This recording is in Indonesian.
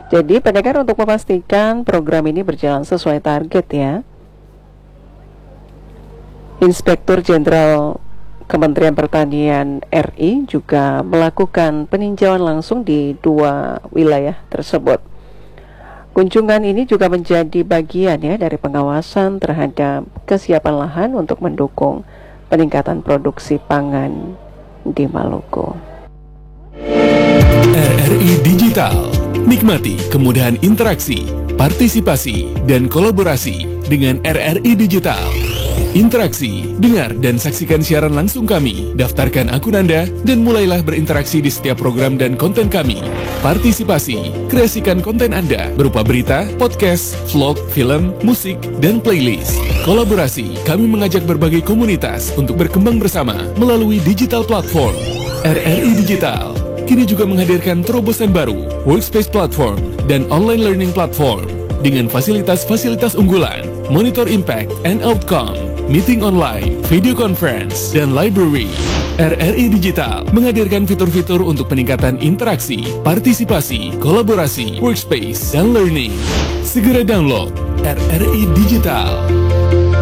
Jadi pendengar, untuk memastikan program ini berjalan sesuai target ya, Inspektur Jenderal Kementerian Pertanian RI juga melakukan peninjauan langsung di 2 wilayah tersebut. Kunjungan ini juga menjadi bagian ya dari pengawasan terhadap kesiapan lahan untuk mendukung peningkatan produksi pangan di Maluku. RRI Digital. Nikmati kemudahan interaksi, partisipasi, dan kolaborasi dengan RRI Digital. Interaksi, dengar dan saksikan siaran langsung kami, daftarkan akun Anda, dan mulailah berinteraksi di setiap program dan konten kami. Partisipasi, kreasikan konten Anda berupa berita, podcast, vlog, film, musik, dan playlist. Kolaborasi, kami mengajak berbagai komunitas untuk berkembang bersama melalui digital platform. RRI Digital kini juga menghadirkan terobosan baru, workspace platform, dan online learning platform dengan fasilitas-fasilitas unggulan, monitor impact and outcome, meeting online, video conference, dan library. RRI Digital menghadirkan fitur-fitur untuk peningkatan interaksi, partisipasi, kolaborasi, workspace, dan learning. Segera download RRI Digital.